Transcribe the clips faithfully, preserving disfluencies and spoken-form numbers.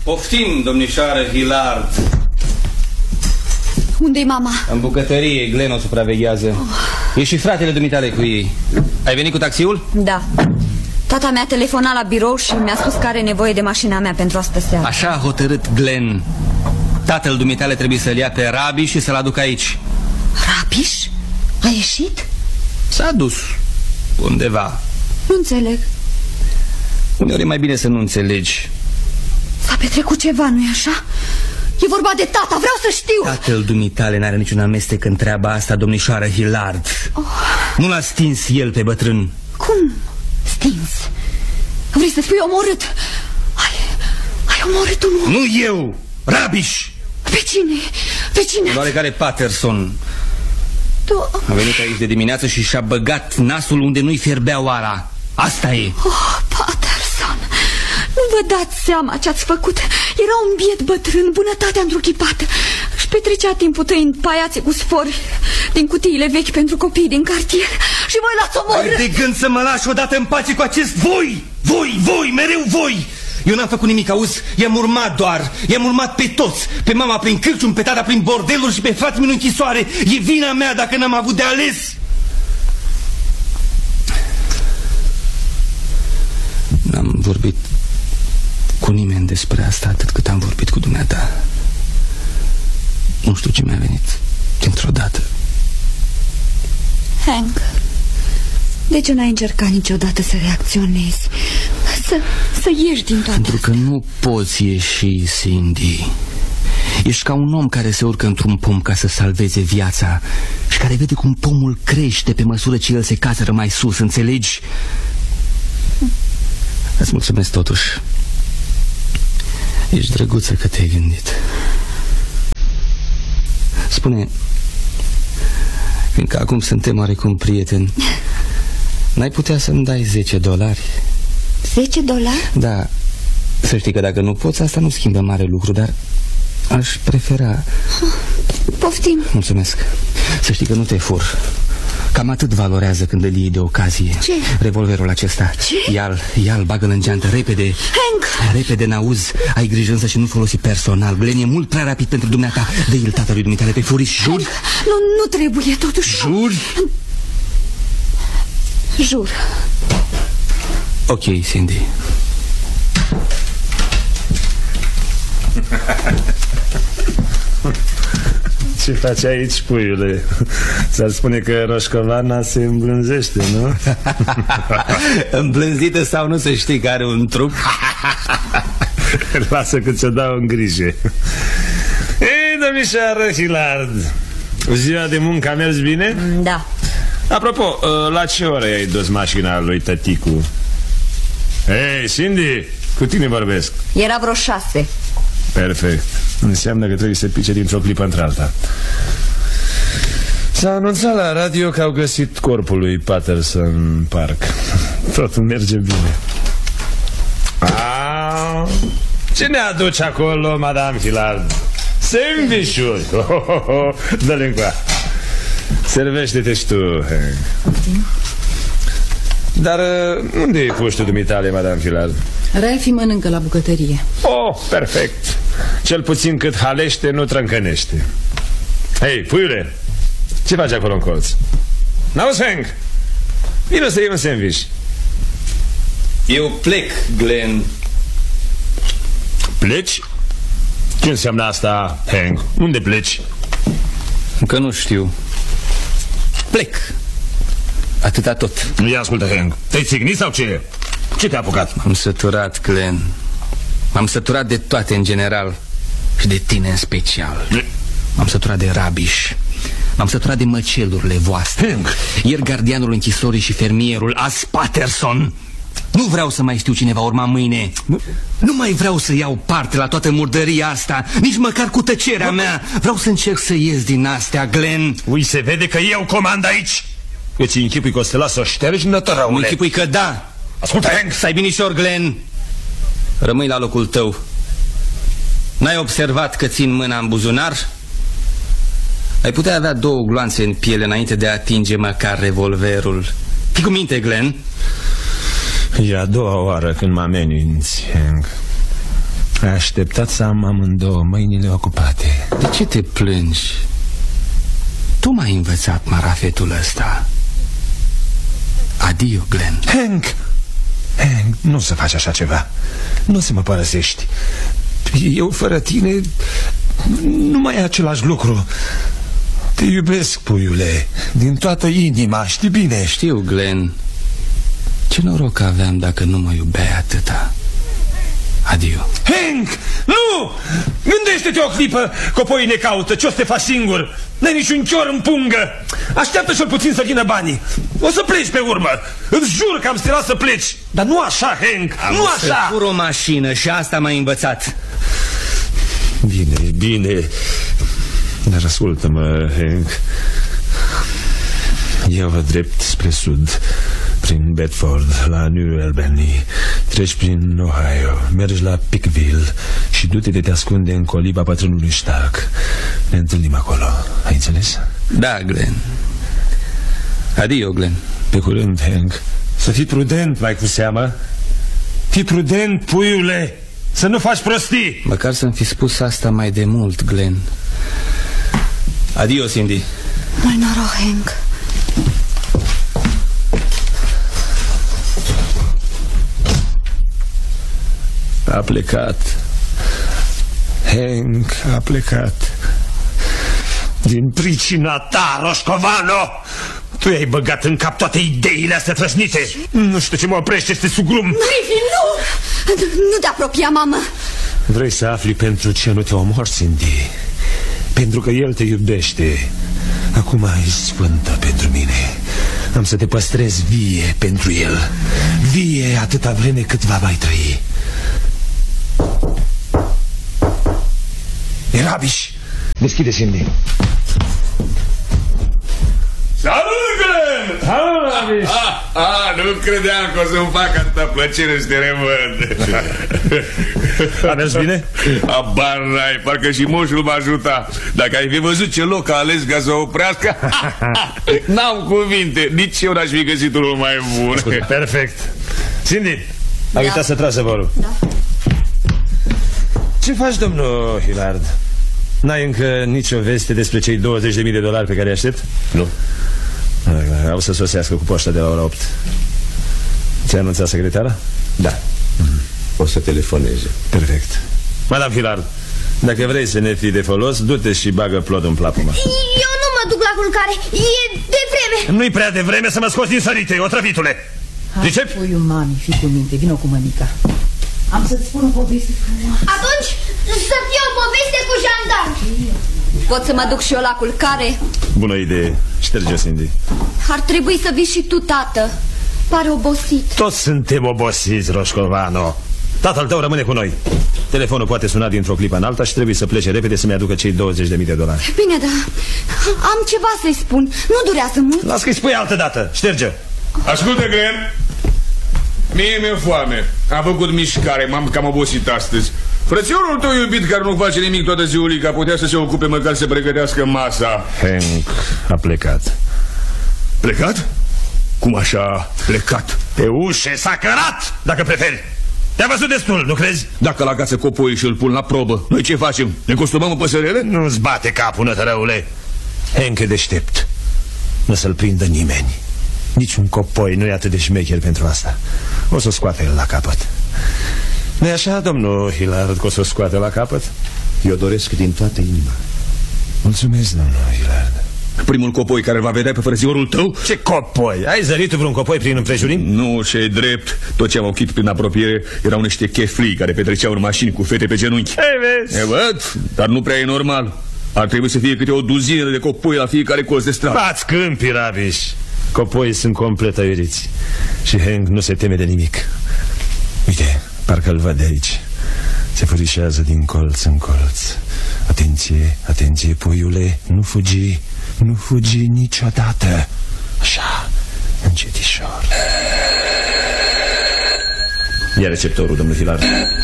Poftim, domnișoară Hillard. Unde-i mama? În bucătărie, Glenn o supraveghează. oh. E și fratele dumitale cu ei. Ai venit cu taxiul? Da. Tata mi-a telefonat la birou și mi-a spus că are nevoie de mașina mea pentru astă seară. Așa a hotărât Glenn. Tatăl dumitale trebuie să-l ia pe Rabiș și să-l aducă aici. Rabiș? A ieșit? S-a dus undeva. Nu înțeleg. Uneori e mai bine să nu înțelegi. S-a petrecut ceva, nu-i așa? E vorba de tata, vreau să știu. Tatăl dumitale n-are niciun amestec în treaba asta, domnișoară Hillard. oh. Nu l-a stins el pe bătrân. Cum stins? Vrei să spui omorât? Ai, ai omorât un om? Nu eu, Rabiș. Pe cine? Pe cine? Un oarecare Patterson. Tu... A venit aici de dimineață și și-a băgat nasul unde nu-i fierbea oara. Asta e. Oh, Patterson, nu vă dați seama ce ați făcut. Era un biet bătrân, bunătatea întruchipată. Își petrecea timpul tăind paiațe cu sfori din cutiile vechi pentru copiii din cartier. Și voi l-ați omorât. Ai de gând să mă lași odată în pace cu acest voi? Voi, voi, mereu voi. Eu n-am făcut nimic, auzi? I-am urmat doar. I-am urmat pe toți. Pe mama prin cârcium, pe tata prin bordeluri și pe frații în închisoare. E vina mea dacă n-am avut de ales. N-am vorbit cu nimeni despre asta atât cât am vorbit cu dumneata. Nu știu ce mi-a venit dintr-o dată. Hank, de ce n-ai încercat niciodată să reacționezi? Să, să ieși din toate Pentru că nu poți ieși, Cindy. Ești ca un om care se urcă într-un pom ca să salveze viața și care vede cum pomul crește pe măsură ce el se cațără mai sus, înțelegi? Îți mulțumesc totuși. Ești drăguță că te-ai gândit. Spune, fiindcă acum suntem oarecum prieteni, n-ai putea să-mi dai zece dolari? Zece dolari? Da, să știi că dacă nu poți, asta nu schimbă mare lucru, dar aș prefera... Poftim. Mulțumesc. Să știi că nu te fur. Cam atât valorează când îl iei de ocazie. Ce? Revolverul acesta. Ce? Ia-l, ia-l, bagă-l în geantă, repede. Hank! Repede, n-auzi. Ai grijă însă și nu folosi personal. Glenn e mult prea rapid pentru dumneata. Dă-i-l tatălui dumitale pe furiș, juri? Nu, nu trebuie, totuși. Juri? Jur. Ok, Cindy. Ce faci aici, puiule? S-ar spune că roșcovana se îmblânzește, nu? Îmblânzită sau nu, să știi că are un trup. Lasă că ți-o dau în grijă. Ei, domnișoară Hillard, ziua de muncă a mers bine? Da. Apropo, la ce oră ai dus mașina lui tăticu? Ei, Cindy, cu tine vorbesc. Era vreo șase. Perfect. Înseamnă că trebuie să pice dintr-o clipă într-alta. S-a anunțat la radio că au găsit corpul lui Patterson în parc. Totul merge bine. Ah, ce ne aduce acolo, Madame Hillard? Sandvișuri. Oh, oh, oh. Dă-le încoa. Servește-te și tu. Dar unde e puștul dumitale, Madame Hillard? Ralphie mănâncă la bucătărie. Oh, perfect. Cel puțin cât halește, nu trâncănește. Hei, puiule, ce faci acolo în colț? N-auzi, Hank? Vino să iei un sandwich. Eu plec, Glenn. Pleci? Ce înseamnă asta, Hank? Unde pleci? Încă nu știu. Plec. Atâta tot. Nu ia ascultă, Hank. Te-ai țignit sau ce? Ce te-a apucat? M-am săturat, Glenn. M-am săturat de toate în general și de tine în special. M-am săturat de Rabiș. M-am săturat de măcelurile voastre. Hank. Ieri gardianul închisorii și fermierul, azi Patterson. Nu vreau să mai știu cine va urma mâine. Nu mai vreau să iau parte la toată murdăria asta, nici măcar cu tăcerea mea. Vreau să încerc să ies din astea, Glenn. Ui, se vede că eu comand aici. Îți închipui că o să te las să o ștergi, nătăraule. Nu închipui că da. Ascultă, Hank. Stai binișor, Glenn. Rămâi la locul tău. N-ai observat că țin mâna în buzunar? Ai putea avea două gloanțe în piele înainte de a atinge măcar revolverul. Fii cu minte, Glenn. E a doua oară când mă ameninți, Hank. Ai așteptat să am amândouă mâinile ocupate. De ce te plângi? Tu m-ai învățat, marafetul ăsta. Adio, Glenn. Hank! Hank, nu să faci așa ceva. Nu să mă părăsești. Eu fără tine nu mai e același lucru. Te iubesc, puiule, din toată inima, știi bine. Știu, Glenn. Ce noroc aveam dacă nu mă iubeai atâta. Adio. Hank, nu! Gândește-te o clipă, copoii ne caută, ce o să te faci singur? N-ai niciun chior în pungă. Așteaptă cel puțin să vină banii. O să pleci pe urmă. Îți jur că am stilat să pleci. Dar nu așa, Hank, am nu așa. Am să fur o mașină și asta m-ai învățat. Bine, bine. Dar ascultă-mă, Hank. Eu vă drept spre sud, prin Bedford, la New Albany. Treci prin Ohio, mergi la Pickville și du-te de te ascunde în coliba patrânului Stark. Ne întâlnim acolo, ai înțeles? Da, Glenn. Adio, Glenn. Pe curând, Hank. Să fii prudent, mai cu seamă. Fii prudent, puiule. Să nu faci prostii. Măcar să-mi fi spus asta mai de mult, Glenn. Adio, Cindy. Mult noroc, Hank. A plecat. Hank a plecat. Din pricina ta, Roșcovano. Tu i-ai băgat în cap toate ideile astea trăsnite. Nu știu ce mă oprește, este sugrum. Griffin, nu! Nu te apropia, mamă. Vrei să afli pentru ce nu te omori, Cindy? Pentru că el te iubește. Acum ești sfântă pentru mine. Am să te păstrez vie pentru el. Vie atâta vreme cât va mai trăi. E Rabiș. Deschide, Cindy. Salut, Glenn! Salut, Rabiș! Ah, ah, nu credeam că o să-mi fac atâta plăcere să te revăd. A mers bine? Abar n-ai, parcă și moșul mă ajuta. Dacă ai fi văzut ce loc a ales ca să oprească, n-am cuvinte. Nici eu n-aș fi găsit unul mai bun. Perfect. Cindy, ai da. uitat să tragi zăvorul. Da. Ce faci, domnul Hillard? N-ai încă nicio veste despre cei douăzeci de mii de dolari pe care îi aștept? Nu. Au să sosească cu poșta de la ora opt. Ți-a anunțat secretara? Da. mm-hmm. O să telefoneze. Perfect. Madame Hillard, dacă vrei să ne fii de folos, du-te și bagă plodul în plapumă. Eu nu mă duc la culcare, e de vreme. Nu-i prea de vreme să mă scoți din sărite, otrăvitule. Hai, puiul mami, fii cu minte, vină cu mămica. Am să-ți spun o poveste frumoasă. Atunci să fie o poveste cu jandarmi. Pot să mă duc și eu la culcare? Bună idee, șterge-o, Cindy. Ar trebui să vii și tu, tată. Pare obosit. Toți suntem obosiți, Roșcovano. Tatăl tău rămâne cu noi. Telefonul poate suna dintr-o clipă în alta și trebuie să plece repede să-mi aducă cei douăzeci de mii de dolari. Bine, da. Am ceva să-i spun. Nu durează mult. Las că-i spui altă dată. Șterge. Ascultă, Glenn. Mie mi-e foame. Am făcut mișcare, m-am cam obosit astăzi. Frățiorul tău iubit, care nu face nimic toată ziulica, putea să se ocupe măcar să pregătească masa. Hank a plecat. Plecat? Cum așa plecat? Pe ușe s-a cărat, dacă preferi. Te-a văzut destul, nu crezi? Dacă îl agață copoii și îl pun la probă, noi ce facem? Ne costumăm în păsărele? Nu-ți bate capul, nătărăule. Hank e deștept. Nu să-l prindă nimeni. Niciun copoi nu e atât de șmecher pentru asta. O să scoate el la capăt. Nu-i așa, domnul Hillard, că o să scoate la capăt? Eu doresc din toată inima. Mulțumesc, domnul Hillard. Primul copoi care îl va vedea pe frățiorul tău? Ce copoi? Ai zărit tu vreun copoi prin împrejurim? Nu, ce drept. Tot ce am ochit prin apropiere erau niște cheflii care petreceau în mașini cu fete pe genunchi. Ei, vezi? E, văd, dar nu prea e normal. Ar trebui să fie câte o duzină de copoi la fiecare colț de stradă. Bați câmpii, Rabiș. Copoii sunt complet aiuriți. Și Hank nu se teme de nimic. Uite, parcă-l văd de aici. Se furișează din colț în colț. Atenție, atenție, puiule. Nu fugi, nu fugi niciodată. Așa, încetișor. Ia receptorul, domnul Hillard.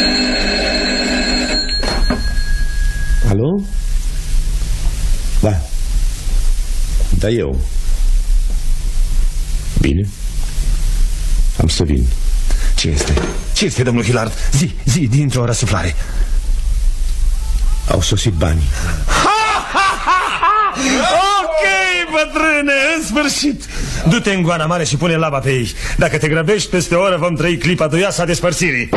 Alo? Da. Da, eu. Bine. Am să vin. Ce este? Ce este, domnul Hilard? Zi, zi, dintr-o răsuflare. Au sosit banii. Ok, bătrâne, în sfârșit. Du-te în goana mare și pune laba pe ei. Dacă te grăbești, peste o oră vom trăi clipa duioasă a despărțirii.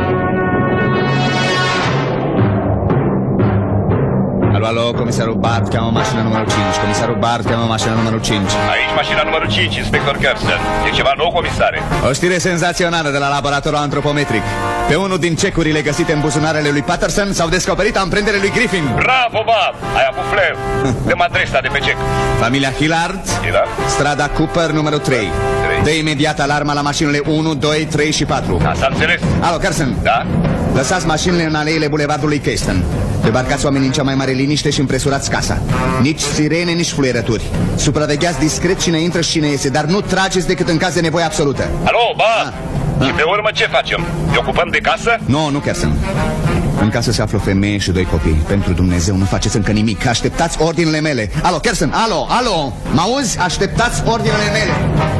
Alo, alo, comisarul Bart, cheamă mașina numărul cinci. Comisarul Bart, cheamă mașina numărul cinci. Aici mașina numărul cinci, inspector Gerson. E ceva nou, comisare? O știre senzațională de la laboratorul antropometric. Pe unul din cecurile găsite în buzunarele lui Patterson s-au descoperit amprentele lui Griffin. Bravo, Bob! Ai avut flair. Dăm adresa de pe cec. Familia Hilard, Hilard? strada Cooper, numărul trei. Dă imediat alarma la mașinile unu, doi, trei și patru. Da, s-a înțeles. Alo, Carson. Da? Lăsați mașinile în aleile bulevardului Keystone. Debarcați oamenii în cea mai mare liniște și împresurați casa. Nici sirene, nici fluierături. Supravegheați discret cine intră și cine iese, dar nu trageți decât în caz de nevoie absolută. Alo, Bob! Ah. Și pe urmă ce facem? Ne ocupăm de casă? Nu, nu, Carson. În casă se află o femeie și doi copii. Pentru Dumnezeu, nu faceți încă nimic. Așteptați ordinele mele. Alo, Carson, alo, alo. Mă auzi? Așteptați ordinele mele.